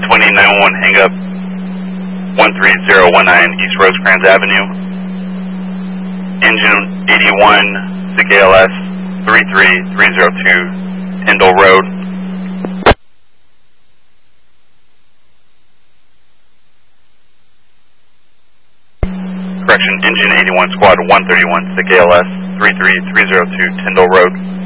911 hang up 13019 East Rosecrans Avenue. Engine 81 CKLS 33302 Tyndall Road. Correction, Engine 81 Squad 131 CKLS 33302 Tyndall Road.